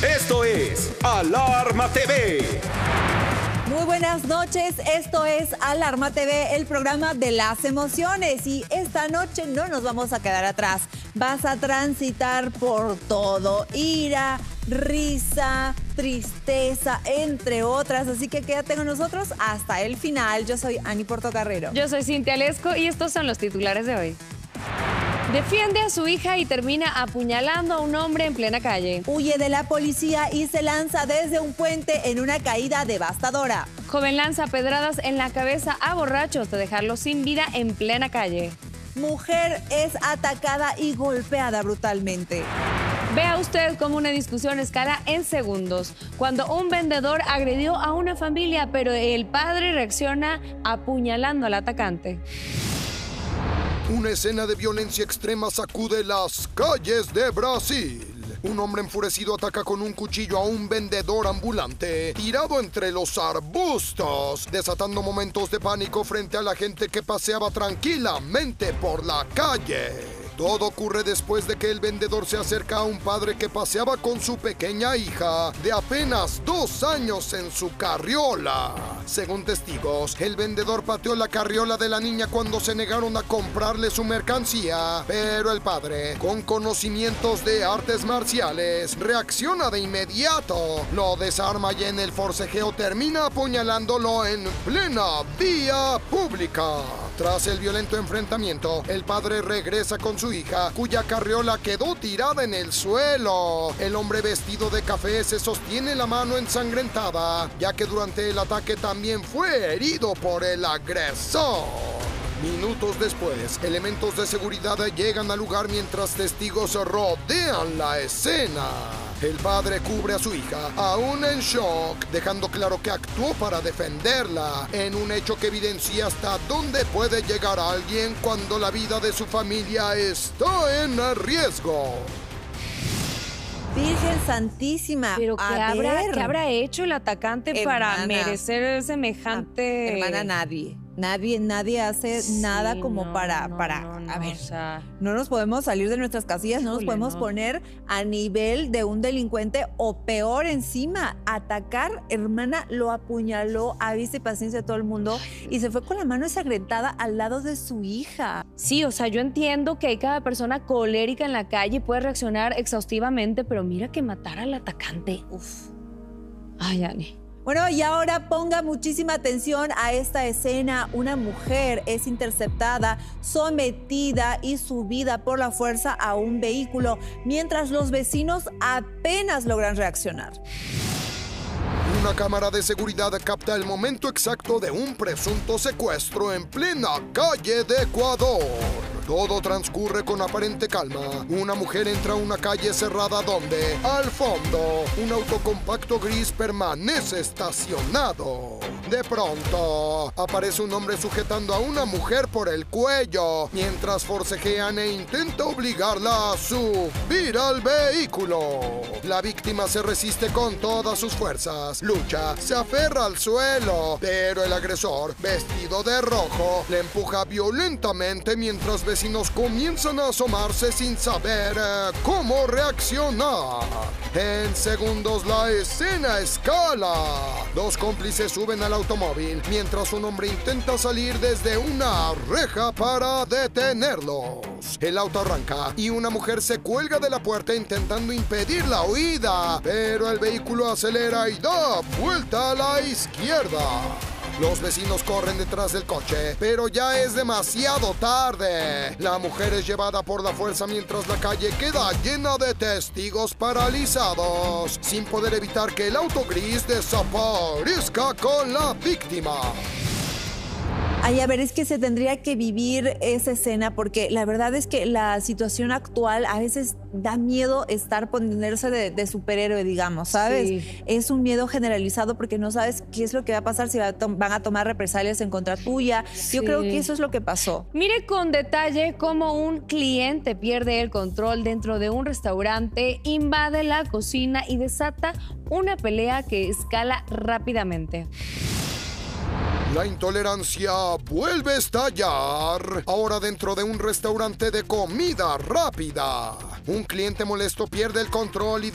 Esto es Alarma TV. Muy buenas noches, esto es Alarma TV, el programa de las emociones. Y esta noche no nos vamos a quedar atrás. Vas a transitar por todo: ira, risa, tristeza, entre otras. Así que quédate con nosotros hasta el final. Yo soy Ani Portocarrero. Yo soy Cintia Lesco y estos son los titulares de hoy. Defiende a su hija y termina apuñalando a un hombre en plena calle. Huye de la policía y se lanza desde un puente en una caída devastadora. Joven lanza pedradas en la cabeza a borrachos de dejarlos sin vida en plena calle. Mujer es atacada y golpeada brutalmente. Vea usted cómo una discusión escala en segundos. Cuando un vendedor agredió a una familia, pero el padre reacciona apuñalando al atacante. Una escena de violencia extrema sacude las calles de Brasil. Un hombre enfurecido ataca con un cuchillo a un vendedor ambulante tirado entre los arbustos, desatando momentos de pánico frente a la gente que paseaba tranquilamente por la calle. Todo ocurre después de que el vendedor se acerca a un padre que paseaba con su pequeña hija de apenas 2 años en su carriola. Según testigos, el vendedor pateó la carriola de la niña cuando se negaron a comprarle su mercancía, pero el padre, con conocimientos de artes marciales, reacciona de inmediato, lo desarma y en el forcejeo termina apuñalándolo en plena vía pública. Tras el violento enfrentamiento, el padre regresa con su hija, cuya carriola quedó tirada en el suelo. El hombre vestido de café se sostiene la mano ensangrentada, ya que durante el ataque también fue herido por el agresor. Minutos después, elementos de seguridad llegan al lugar mientras testigos rodean la escena. El padre cubre a su hija, aún en shock, dejando claro que actuó para defenderla, en un hecho que evidencia hasta dónde puede llegar alguien cuando la vida de su familia está en riesgo. Virgen Santísima. Pero ¿qué habrá hecho el atacante para merecer semejante...? Hermana, nadie hace nada como para a ver, o sea, no nos podemos salir de nuestras casillas, no nos podemos poner a nivel de un delincuente o peor encima, atacar. Hermana, lo apuñaló a vista y paciencia de todo el mundo y se fue con la mano ensangrentada al lado de su hija. Sí, o sea, yo entiendo que cada persona colérica en la calle puede reaccionar exhaustivamente, pero mira que matar al atacante. Uf. Ay, Ani. Bueno, y ahora ponga muchísima atención a esta escena. Una mujer es interceptada, sometida y subida por la fuerza a un vehículo, mientras los vecinos apenas logran reaccionar. Una cámara de seguridad capta el momento exacto de un presunto secuestro en plena calle de Ecuador. Todo transcurre con aparente calma. Una mujer entra a una calle cerrada donde, al fondo, un auto compacto gris permanece estacionado. De pronto, aparece un hombre sujetando a una mujer por el cuello, mientras forcejean e intenta obligarla a subir al vehículo. La víctima se resiste con todas sus fuerzas, lucha, se aferra al suelo, pero el agresor, vestido de rojo, le empuja violentamente mientras vecinos comienzan a asomarse sin saber cómo reaccionar. En segundos la escena escala. 2 cómplices suben al automóvil mientras un hombre intenta salir desde una reja para detenerlos. El auto arranca y una mujer se cuelga de la puerta intentando impedir la huida, pero el vehículo acelera y da vuelta a la izquierda. Los vecinos corren detrás del coche, pero ya es demasiado tarde. La mujer es llevada por la fuerza mientras la calle queda llena de testigos paralizados, sin poder evitar que el auto gris desaparezca con la víctima. Ay, a ver, es que se tendría que vivir esa escena porque la verdad es que la situación actual a veces da miedo ponerse de superhéroe, digamos, ¿sabes? Sí. Es un miedo generalizado porque no sabes qué es lo que va a pasar, si van a tomar represalias en contra tuya. Sí. Yo creo que eso es lo que pasó. Mire con detalle cómo un cliente pierde el control dentro de un restaurante, invade la cocina y desata una pelea que escala rápidamente. La intolerancia vuelve a estallar, ahora dentro de un restaurante de comida rápida. Un cliente molesto pierde el control y